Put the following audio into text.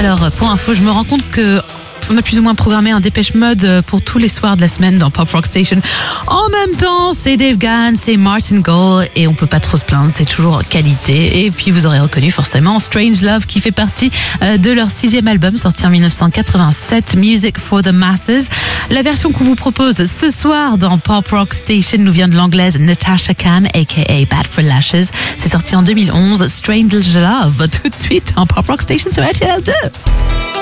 Alors, pour info, je me rends compte que on a plus ou moins programmé un Dépêche Mode pour tous les soirs de la semaine dans Pop Rock Station. En même temps, c'est Dave Gahan, c'est Martin Gore et on peut pas trop se plaindre, c'est toujours qualité. Et puis vous aurez reconnu forcément Strange Love qui fait partie de leur 6e album sorti en 1987, Music for the Masses. La version qu'on vous propose ce soir dans Pop Rock Station nous vient de l'anglaise Natasha Khan, aka Bad for Lashes. C'est sorti en 2011, Strange Love, tout de suite en Pop Rock Station sur RTL2.